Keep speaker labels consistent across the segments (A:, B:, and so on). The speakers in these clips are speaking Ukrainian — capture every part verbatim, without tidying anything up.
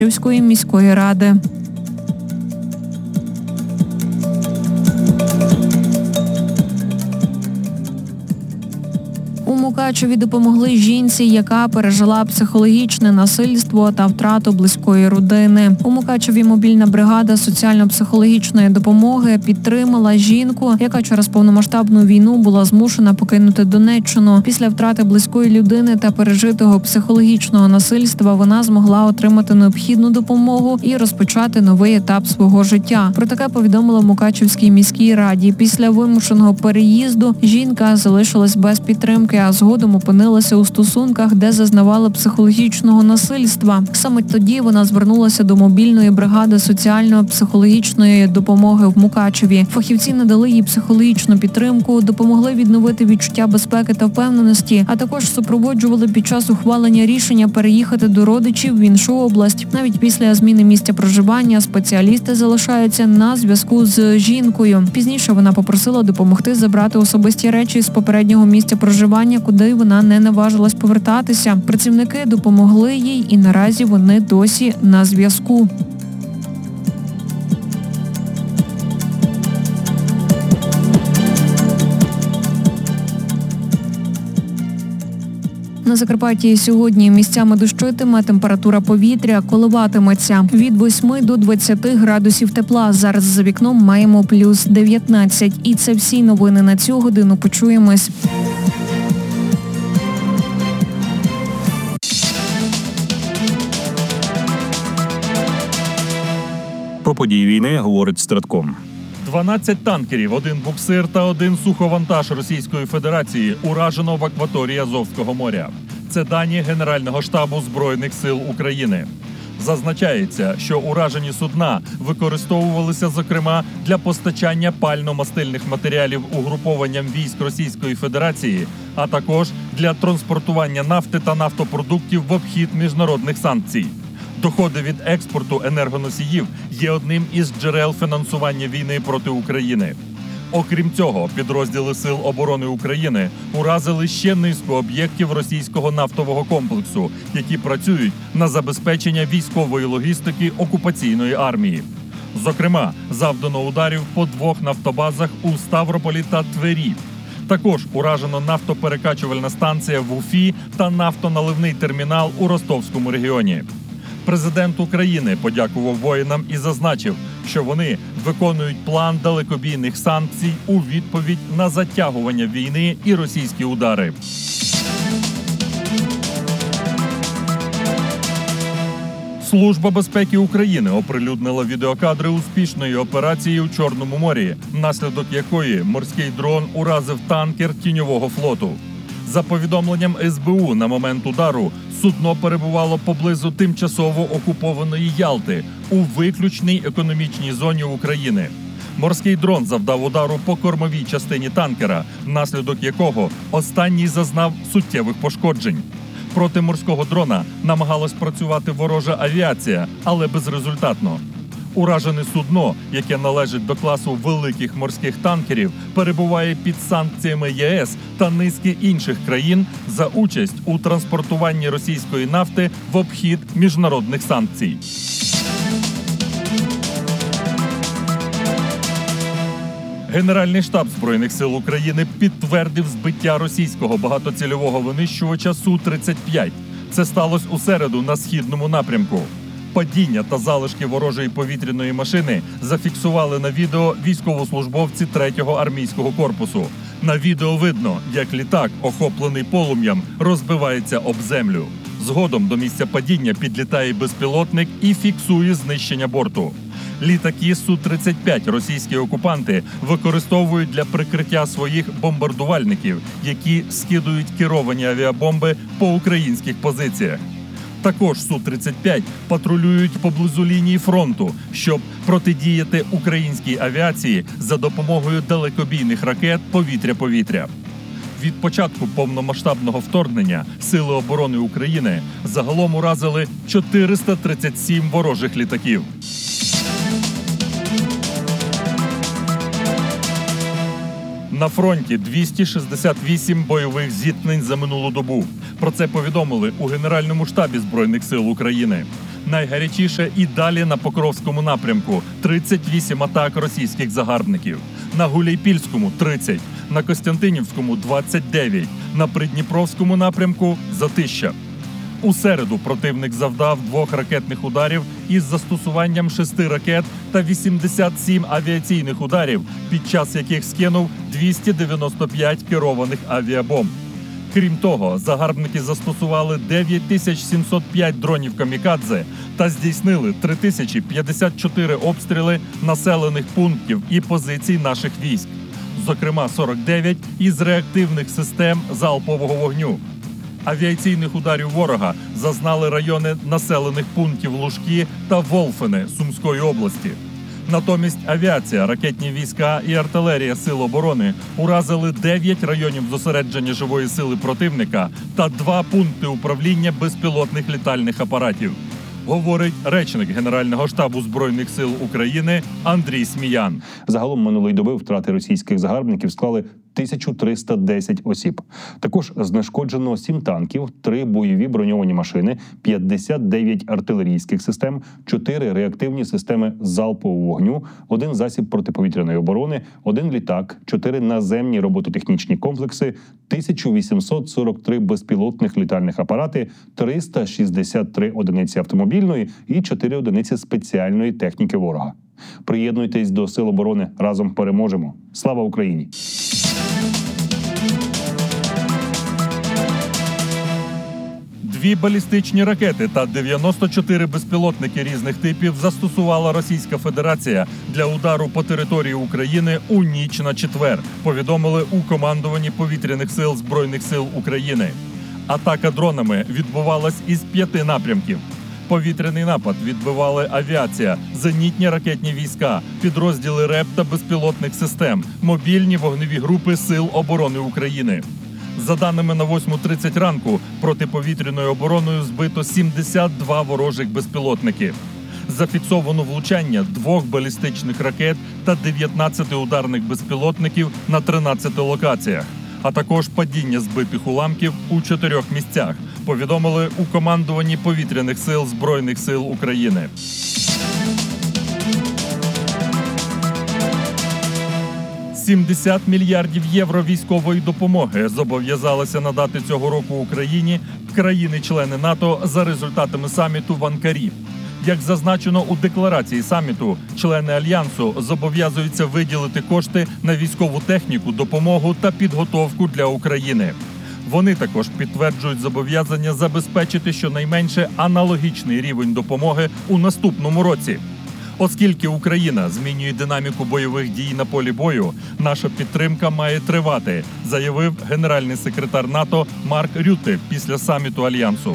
A: Мукачівської міської ради. У Мукачеві допомогли жінці, яка пережила психологічне насильство та втрату близької родини. У Мукачеві мобільна бригада соціально-психологічної допомоги підтримала жінку, яка через повномасштабну війну була змушена покинути Донеччину. Після втрати близької людини та пережитого психологічного насильства вона змогла отримати необхідну допомогу і розпочати новий етап свого життя. Про таке повідомила в Мукачевській міській раді. Після вимушеного переїзду жінка залишилась без підтримки, а згодом опинилася у стосунках, де зазнавала психологічного насильства. Саме тоді вона звернулася до мобільної бригади соціально-психологічної допомоги в Мукачеві. Фахівці надали їй психологічну підтримку, допомогли відновити відчуття безпеки та впевненості, а також супроводжували під час ухвалення рішення переїхати до родичів в іншу область. Навіть після зміни місця проживання спеціалісти залишаються на зв'язку з жінкою. Пізніше вона попросила допомогти забрати особисті речі з попереднього місця проживання, куди вона не наважилась повертатися. Працівники допомогли їй і наразі вони досі на зв'язку. На Закарпатті сьогодні місцями дощитиме, температура повітря коливатиметься від восьми до двадцяти градусів тепла. Зараз за вікном маємо плюс дев'ятнадцять. І це всі новини на цю годину. Почуємось.
B: Про події війни говорить Стратком.
C: дванадцять танкерів, один буксир та один суховантаж Російської Федерації уражено в акваторії Азовського моря. Це дані Генерального штабу Збройних сил України. Зазначається, що уражені судна використовувалися, зокрема, для постачання пально-мастильних матеріалів угрупованням військ Російської Федерації, а також для транспортування нафти та нафтопродуктів в обхід міжнародних санкцій. Доходи від експорту енергоносіїв є одним із джерел фінансування війни проти України. Окрім цього, підрозділи Сил оборони України уразили ще низку об'єктів російського нафтового комплексу, які працюють на забезпечення військової логістики окупаційної армії. Зокрема, завдано ударів по двох нафтобазах у Ставрополі та Твері. Також уражено нафтоперекачувальна станція в Уфі та нафтоналивний термінал у Ростовському регіоні. Президент України подякував воїнам і зазначив, що вони виконують план далекобійних санкцій у відповідь на затягування війни і російські удари. Служба безпеки України оприлюднила відеокадри успішної операції у Чорному морі, внаслідок якої морський дрон уразив танкер тіньового флоту. За повідомленням ес бе у, на момент удару судно перебувало поблизу тимчасово окупованої Ялти у виключній економічній зоні України. Морський дрон завдав удару по кормовій частині танкера, внаслідок якого останній зазнав суттєвих пошкоджень. Проти морського дрона намагалась працювати ворожа авіація, але безрезультатно. Уражене судно, яке належить до класу великих морських танкерів, перебуває під санкціями є ес та низки інших країн за участь у транспортуванні російської нафти в обхід міжнародних санкцій. Генеральний штаб Збройних сил України підтвердив збиття російського багатоцільового винищувача Су тридцять п'ять. Це сталося у середу на східному напрямку. Падіння та залишки ворожої повітряної машини зафіксували на відео військовослужбовці третього армійського корпусу. На відео видно, як літак, охоплений полум'ям, розбивається об землю. Згодом до місця падіння підлітає безпілотник і фіксує знищення борту. Літаки Су тридцять п'ять російські окупанти використовують для прикриття своїх бомбардувальників, які скидують керовані авіабомби по українських позиціях. Також Су тридцять п'ять патрулюють поблизу лінії фронту, щоб протидіяти українській авіації за допомогою далекобійних ракет повітря-повітря. Від початку повномасштабного вторгнення Сили оборони України загалом уразили чотириста тридцять сім ворожих літаків. На фронті двісті шістдесят вісім бойових зіткнень за минулу добу. Про це повідомили у Генеральному штабі Збройних сил України. Найгарячіше і далі на Покровському напрямку – тридцять вісім атак російських загарбників. На Гуляйпільському – тридцять, на Костянтинівському – двадцять дев'ять, на Придніпровському напрямку – затища. У середу противник завдав двох ракетних ударів із застосуванням шести ракет та вісімдесят сім авіаційних ударів, під час яких скинув двісті дев'яносто п'ять керованих авіабомб. Крім того, загарбники застосували дев'ять тисяч сімсот п'ять дронів камікадзе та здійснили три тисячі п'ятдесят чотири обстріли населених пунктів і позицій наших військ, зокрема сорок дев'ять із реактивних систем залпового вогню. Авіаційних ударів ворога зазнали райони населених пунктів Лужки та Волфине Сумської області. Натомість авіація, ракетні війська і артилерія Сил оборони уразили дев'ять районів зосередження живої сили противника та два пункти управління безпілотних літальних апаратів, говорить речник Генерального штабу Збройних сил України Андрій Сміян.
B: Загалом минулої доби втрати російських загарбників склали тисячу триста десять осіб. Також знешкоджено сім танків, три бойові броньовані машини, п'ятдесят дев'ять артилерійських систем, чотири реактивні системи залпового вогню, один засіб протиповітряної оборони, один літак, чотири наземні робототехнічні комплекси, тисяча вісімсот сорок три безпілотних літальних апарати, триста шістдесят три одиниці автомобільної і чотири одиниці спеціальної техніки ворога. Приєднуйтесь до Сил оборони. Разом переможемо. Слава Україні!
C: Дві балістичні ракети та дев'яносто чотири безпілотники різних типів застосувала Російська Федерація для удару по території України у ніч на четвер, повідомили у командуванні повітряних сил Збройних сил України. Атака дронами відбувалась із п'яти напрямків. Повітряний напад відбивали авіація, зенітні ракетні війська, підрозділи РЕП та безпілотних систем, мобільні вогневі групи Сил оборони України. За даними на восьму тридцять ранку, протиповітряною обороною збито сімдесят два ворожих безпілотники. Зафіксовано влучання двох балістичних ракет та дев'ятнадцяти ударних безпілотників на тринадцяти локаціях, а також падіння збитих уламків у чотирьох місцях, повідомили у командуванні повітряних сил Збройних сил України. сімдесят мільярдів євро військової допомоги зобов'язалися надати цього року Україні країни-члени НАТО за результатами саміту в Анкарі. Як зазначено у декларації саміту, члени Альянсу зобов'язуються виділити кошти на військову техніку, допомогу та підготовку для України. Вони також підтверджують зобов'язання забезпечити щонайменше аналогічний рівень допомоги у наступному році. Оскільки Україна змінює динаміку бойових дій на полі бою, наша підтримка має тривати, заявив генеральний секретар НАТО Марк Рютте після саміту Альянсу.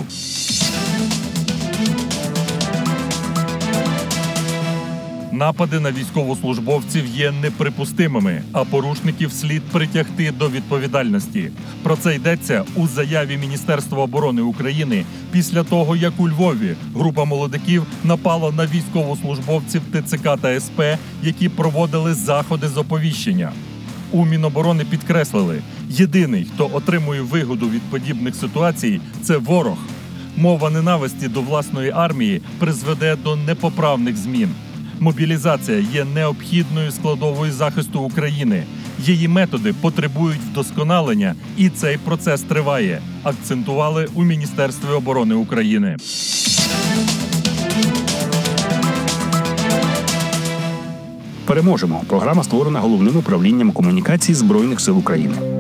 C: Напади на військовослужбовців є неприпустимими, а порушників слід притягти до відповідальності. Про це йдеться у заяві Міністерства оборони України після того, як у Львові група молодиків напала на військовослужбовців ТЦК та СП, які проводили заходи з оповіщення. У Міноборони підкреслили, єдиний, хто отримує вигоду від подібних ситуацій – це ворог. Мова ненависті до власної армії призведе до непоправних змін. Мобілізація є необхідною складовою захисту України. Її методи потребують вдосконалення, і цей процес триває, акцентували у Міністерстві оборони України.
B: Переможемо. Програма створена Головним управлінням комунікацій Збройних сил України.